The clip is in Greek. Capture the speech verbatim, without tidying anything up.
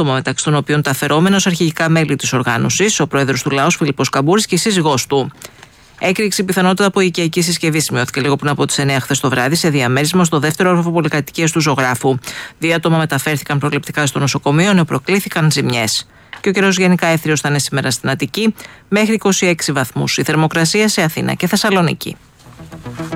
άτομα, μεταξύ των οποίων τα αφαιρόμενα αρχηγικά μέλη της οργάνωσης, ο πρόεδρος του Λαός Φιλιππός Καμπούρης και η σύζυγός του. Έκρηξη πιθανότητα από οικιακή συσκευή σημειώθηκε λίγο πριν από τις εννέα χθες το βράδυ σε διαμέρισμα στο δεύτερο όροφο πολυκατοικίας του Ζωγράφου. Δύο άτομα μεταφέρθηκαν προληπτικά στο νοσοκομείο, ενώ προκλήθηκαν ζημιές. Και ο καιρός γενικά έθριος θα είναι σήμερα στην Αττική, μέχρι είκοσι έξι βαθμούς η θερμοκρασία σε Αθήνα και Θεσσαλονίκη.